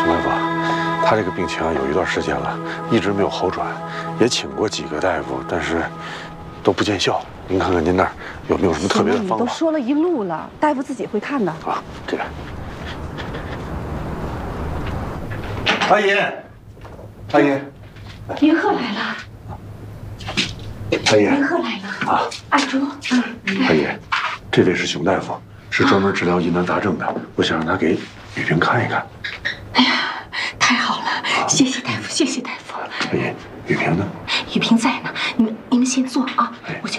熊大夫，他这个病情啊，有一段时间了，一直没有好转，也请过几个大夫，但是都不见效。您看看您那儿有没有什么特别的方法？ 你都说了一路了，大夫自己会看的。 啊，这个。阿姨，阿姨， 云鹤来了。 阿姨， 云鹤来了啊， 阿朱， 阿姨，这位是熊大夫，是专门治疗疑难杂症的，我想让他给雨萍看一看。 哎呀，太好了，谢谢大夫，谢谢大夫。 阿姨，雨萍呢？ 雨萍在呢，你们先坐啊，我